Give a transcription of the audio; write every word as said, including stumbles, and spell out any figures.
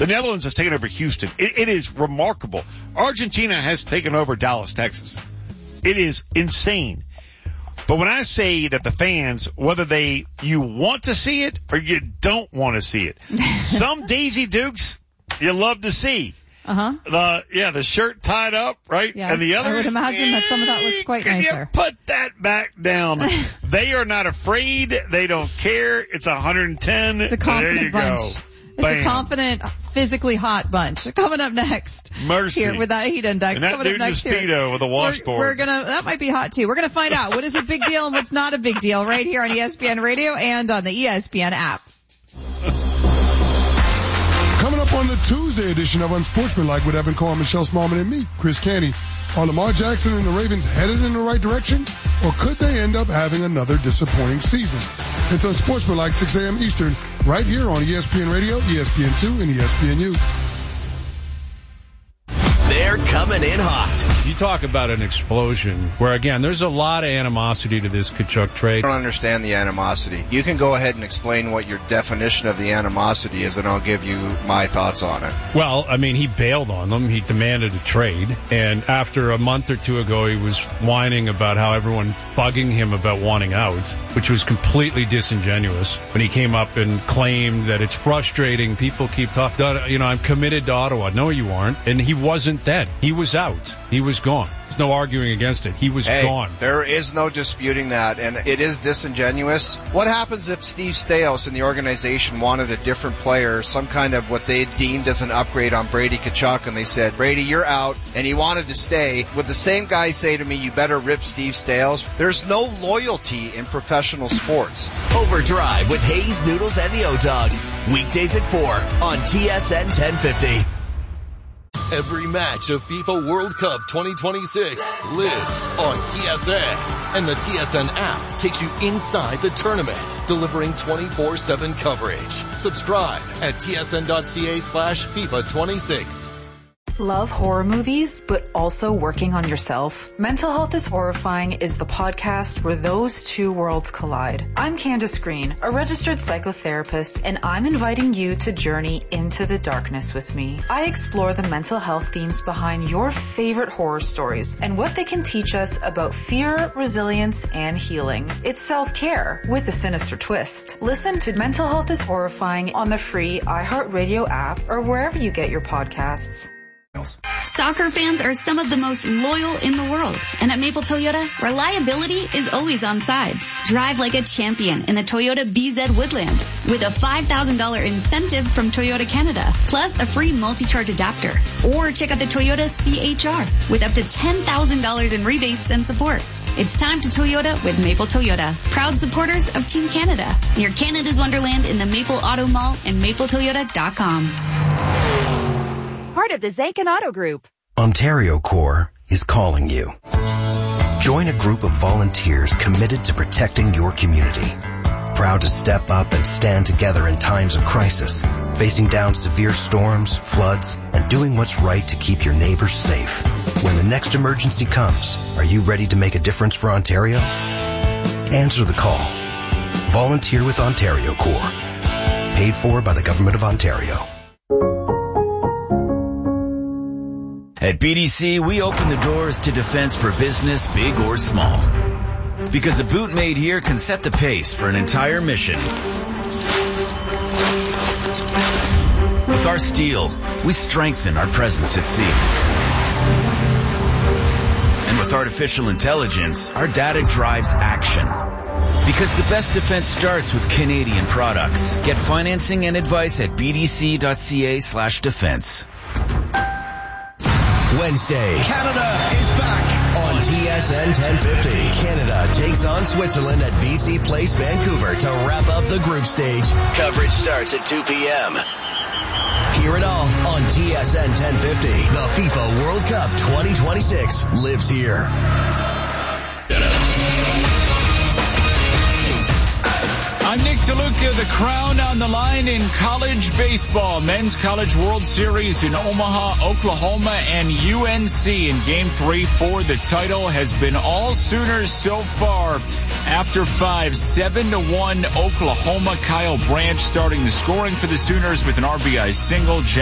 The Netherlands has taken over Houston. It, it is remarkable. Argentina has taken over Dallas, Texas. It is insane. But when I say that the fans, whether they, you want to see it or you don't want to see it, some Daisy Dukes you love to see. Uh-huh. The, yeah, the shirt tied up, right? Yes, and the others. I would imagine that some of that looks quite Can nice you there. Put that back down. They are not afraid. They don't care. It's one hundred ten. It's a confident there you bunch. Go. It's Bam. a confident, physically hot bunch. Coming up next. Mercy. Here with that heat index. And that Coming dude up next in a here. Speedo with a washboard. We're, we're gonna, that might be hot too. We're gonna find out what is a big deal and what's not a big deal right here on E S P N Radio and on the E S P N app. Coming up on the Tuesday edition of Unsportsmanlike with Evan Cole, Michelle Smallman, and me, Chris Canty. Are Lamar Jackson and the Ravens headed in the right direction, or could they end up having another disappointing season? It's Unsportsmanlike, six a.m. Eastern, right here on E S P N Radio, E S P N two, and E S P N U. They're coming in hot. You talk about an explosion where, again, there's a lot of animosity to this Tkachuk trade. I don't understand the animosity. You can go ahead and explain what your definition of the animosity is, and I'll give you my thoughts on it. Well, I mean, he bailed on them. He demanded a trade. And after a month or two ago, he was whining about how everyone bugging him about wanting out, which was completely disingenuous when he came up and claimed that it's frustrating. People keep talking, you know, I'm committed to Ottawa. No, you aren't. And he wasn't dead. He was out. He was gone. There's no arguing against it. He was hey, gone. There is no disputing that, and it is disingenuous. What happens if Steve Staios and the organization wanted a different player, some kind of what they deemed as an upgrade on Brady Tkachuk, and they said, Brady, you're out, and he wanted to stay? Would the same guy say to me, you better rip Steve Staios? There's no loyalty in professional sports. Overdrive with Hayes, Noodles, and the O-Dog. Weekdays at four on T S N ten fifty. Every match of FIFA World Cup twenty twenty-six lives on T S N. And the T S N app takes you inside the tournament, delivering twenty-four seven coverage. Subscribe at tsn.ca slash FIFA 26. Love horror movies, but also working on yourself? Mental Health is Horrifying is the podcast where those two worlds collide. I'm Candace Green, a registered psychotherapist, and I'm inviting you to journey into the darkness with me. I explore the mental health themes behind your favorite horror stories and what they can teach us about fear, resilience, and healing. It's self-care with a sinister twist. Listen to Mental Health is Horrifying on the free iHeartRadio app or wherever you get your podcasts. Soccer fans are some of the most loyal in the world. And at Maple Toyota, reliability is always on side. Drive like a champion in the Toyota B Z Woodland with a five thousand dollars incentive from Toyota Canada, plus a free multi-charge adapter. Or check out the Toyota C H R with up to ten thousand dollars in rebates and support. It's time to Toyota with Maple Toyota. Proud supporters of Team Canada. Near Canada's Wonderland in the Maple Auto Mall and maple toyota dot com. Part of the Zankin Auto Group. Ontario Corps is calling you. Join a group of volunteers committed to protecting your community. Proud to step up and stand together in times of crisis, facing down severe storms, floods, and doing what's right to keep your neighbors safe. When the next emergency comes, are you ready to make a difference for Ontario? Answer the call. Volunteer with Ontario Corps. Paid for by the Government of Ontario. At B D C, we open the doors to defense for business, big or small. Because a boot made here can set the pace for an entire mission. With our steel, we strengthen our presence at sea. And with artificial intelligence, our data drives action. Because the best defense starts with Canadian products. Get financing and advice at bdc.ca slash defense. Wednesday, Canada is back on T S N ten fifty. Canada takes on Switzerland at B C Place, Vancouver to wrap up the group stage. Coverage starts at two p.m. Hear it all on T S N ten fifty. The FIFA World Cup twenty twenty-six lives here. I'm Nick DeLuca. The crown on the line in college baseball. Men's College World Series in Omaha, Oklahoma, and U N C in Game three for the title has been all Sooners so far. After five, seven to one Oklahoma. Kyle Branch starting the scoring for the Sooners with an R B I single.